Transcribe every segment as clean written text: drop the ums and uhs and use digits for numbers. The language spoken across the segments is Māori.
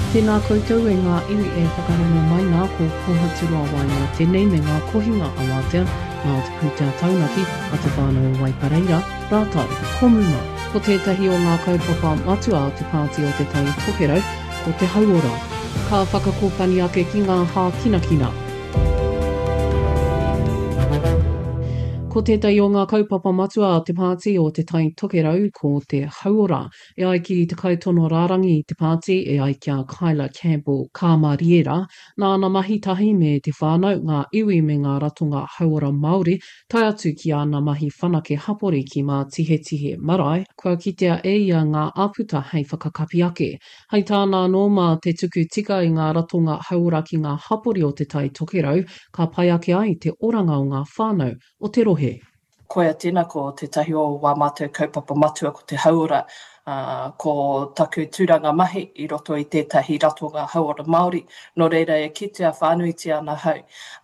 Tēnā koutou e ngā iwi e whakarongo mai ngā ko Kohatirua Wainga tēnei me ngā kohinga awatea ngā o te pūtea taunaki a te whānau Waipareira, rātai, komuma. Ko tētahi o ngā kaupapa matua o te pāti o te tai tokerau, ko te hauora. Ka whakakōpani ake ki ngā hā kinakina. Ko tētai o ngā kaupapa matua o te pāti o te tai tokerau ko te hauora. E ai ki te kaitono rārangi i te pāti e ai kia Kyla Campbell Kāmariera. Nāna mahi tahi me te whānau ngā iwi me ngā ratonga hauora Māori tai atu ki ana mahi whanake hapori ki mā tihe marae. Kua kitea e ia ngā āputa hei whakakapi ake. Hei tāna no mā te tuku tika i ngā ratonga hauora ki ngā hapori o te tai tokerau, ka pai ake ai te oranga o ngā whānau o te rohe. Koia tēnā ko te tahi o wā mātou kaupapa matua ko te hauora, ko taku tūranga mahi i roto i tētahi ratonga hauora Māori. Nō reira e kitea whānuiti ana hau.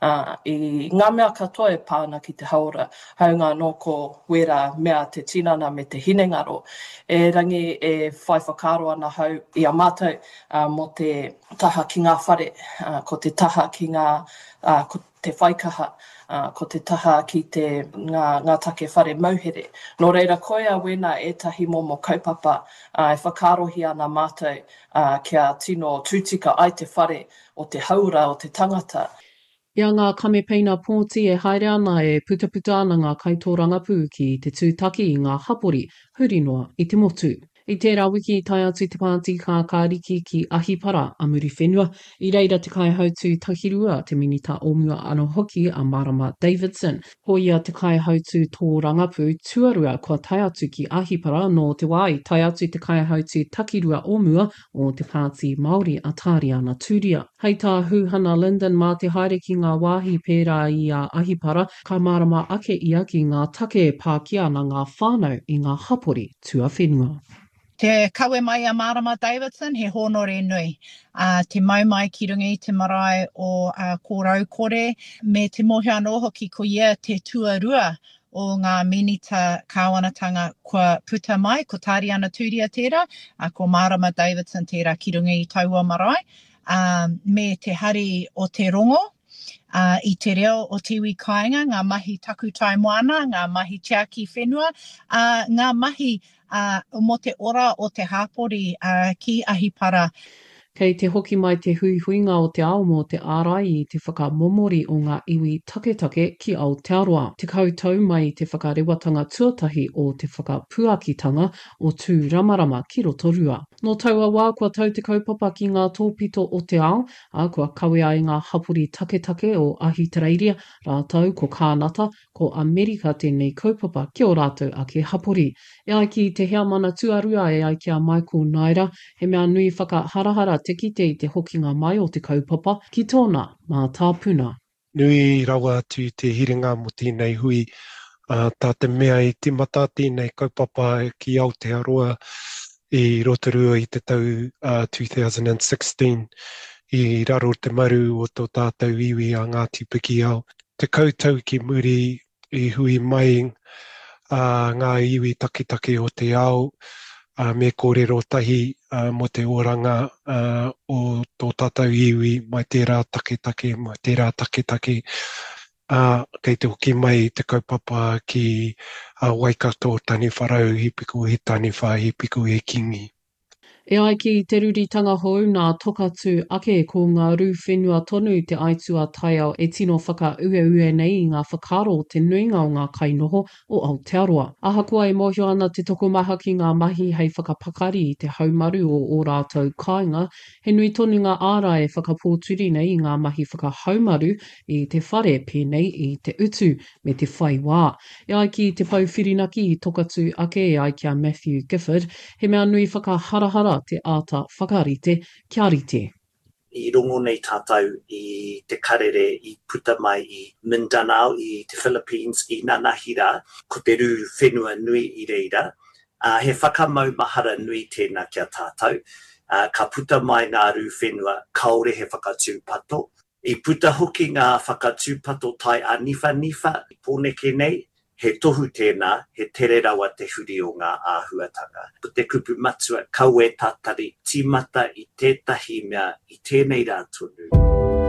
I ngā mea katoa e pāna ki te hauora, haunga no ko wera mea te tinana me te hinengaro. E rangi e whai whakaro ana hau i a mātou mo te taha ki ngā whare, ko te taha ki ngā ko te whaikaha, ko te taha ki ngā take whare mauhere. Nō reira koia wena etahi momo kaupapa e whakarohi ana mātou kia tino tūtika ai te whare o te haura o te tangata. Ia ngā kamepeina pōti e haere ana e putaputa ana ngā kaitōrangapū ki te tūtaki i ngā hapori, hurinoa i te motu. I tērā wiki tai atu te pāti ka kāriki ki Ahipara a muri whenua. I reira te kai hautu tahirua te minita omua ano hoki a Marama Davidson. Ko ia te kai hautu tō rangapu tuarua kua tai atu ki Ahipara no te wai tai atu te kai hautu takirua omua o te pāti Māori a Tāriana Tūria. Hei tā hūhana Lyndon mā te haere ki ngā wāhi pērā i a Ahipara, ka marama ake ia ki ngā take pākia na ngā whānau i ngā hapori tua whenua. Te kawe mai a Marama Davidson, he honore nui. Te mau mai ki runga i te marae o kōrau kore, me te mohi anō hoki ko ia te tuarua o ngā minita kāwanatanga kua puta mai, ko Tāriana Tūria tērā, ko Marama Davidson tērā ki runga i taua marae, me te hari o te rongo, i te reo o te iwi kāinga, ngā mahi taku tai moana, ngā mahi tiaki whenua, ngā mahi mo te ora o te hapori ki Ahipara. Kei te hoki mai te huihuinga o te ao mo te ārai i te whakamomori o ngā iwi take ki Aotearoa. Te koutou mai te whakarewatanga tuatahi o te whakapuakitanga o tū ramarama ki roto rua. No taua wā kua tau te kaupapa ki ngā tōpito o te ao, kua kawe ai ngā hapori take o Ahitereiria, rātau ko kānata, ko Amerika tēnei kaupapa ki o rātou ake hapori. E ai ki te hea mana tuarua e ai ki a Michael Naira, he mea nui whakaharahara te kite i te hokinga mai o te kaupapa ki tōna mā tāpuna. Nui rawa atu te hiringa mo tēnei hui, tā te mea i te mata tēnei kaupapa ki Aotearoa i Rotorua i te tau 2016 i raro te maru o tō tātou iwi a Ngāti Piki ao. Te koutou ki muri i hui mai ngā iwi take o te ao, me kōrero tahi mo te oranga o tō tātou iwi mai tērā take, mai tērā take. Kei te hoki mai te kaupapa ki Waikato tani wharau hipiku he tani wha hipiku he kingi. E ai ki te ruritanga hou nā tokatu ake ko ngā rū whenua tonu te aitua taiao e tino whaka nei i ngā whakaro o te nuinga o ngā kainoho o Aotearoa. Ahakoa e mohio ana te tokomaha ki ngā mahi hei whakapakari i te haumaru o rātou kāinga, he nui tonu ngā āra e whakapōturi nei i ngā mahi whakahaumaru i te whare pēnei i te utu me te whai wā. E ai ki te pauwhirinaki i tokatu ake e ai ki a Matthew Gifford, he mea nui whakaharahara te āta whakarite kia rite. I rongo nei tātou i te karere i puta mai i Mindanao i te Philippines i Nanahira, ko te rū whenua nui i reira. He whakamau mahara nui tēnā kia tātou. Ka puta mai ngā rū whenua kaore he whakatūpato. I puta hoki ngā whakatūpato tai a nifa, pōneke nei, he tohu tēnā, he tere rawa te huri o ngā āhuatanga. Po te kupu matua, kaue tātari, tīmata I tētahi mea I tēnei rā tonu.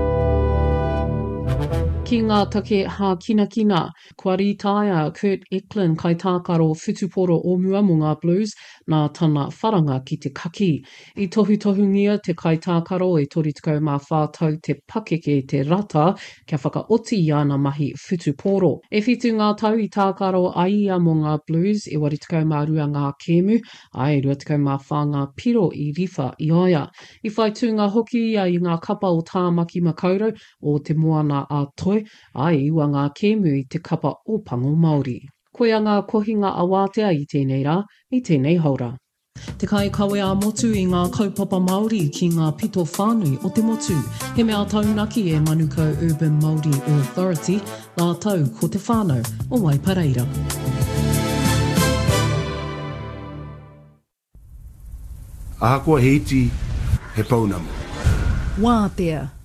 Ki ngā take hā kina, kua rītaia Kurt Eklund kai tākaro whutuporo o Muamunga Blues nā tana wharanga ki te kaki. I tohungia te kai tākaro e 34 te pakeke te rata kia whakaoti I ana mahi whutuporo. E whitu ngā tau I tākaro aia mo ngā Blues e 82 ngā kēmu, ai 24 ngā piro I riwha I aia. I whai tūnga hoki ia I ngā kapa o Tāmaki Makaurau o te moana a toi, ai ua ngā kēmu I te kapa o Pango Māori. Koe a ngā kohinga a wātea I tēnei rā, I tēnei haura. Te kai kawe a motu I ngā kaupapa Māori ki ngā pito whānui o te motu. He mea taunaki e Manukau Urban Māori Authority, nā tau ko te whānau o Waipareira. Aha kua heiti he paunamu. Wātea.